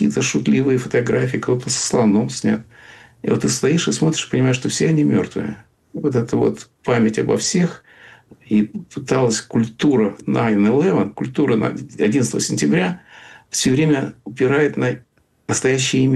какие-то шутливые фотографии, кто-то со слоном снят. И вот ты стоишь и смотришь, понимаешь, что все они мертвые. Вот эта вот память обо всех. И пыталась культура 9/11, культура 11 сентября все время упирает на настоящее имя